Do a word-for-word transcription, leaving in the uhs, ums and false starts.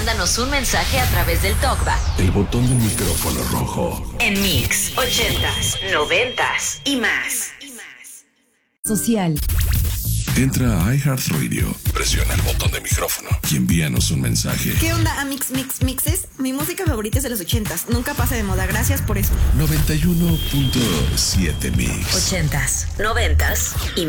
mándanos un mensaje a través del TalkBack. El botón del micrófono rojo. En Mix, ochentas, noventas y más. Social. Entra a iHeartRadio, presiona el botón de micrófono y envíanos un mensaje. ¿Qué onda, Amix Mix Mixes? Mi música favorita es de los ochentas. Nunca pasa de moda. Gracias por eso. noventa y uno punto siete Mix. Ochentas, noventas y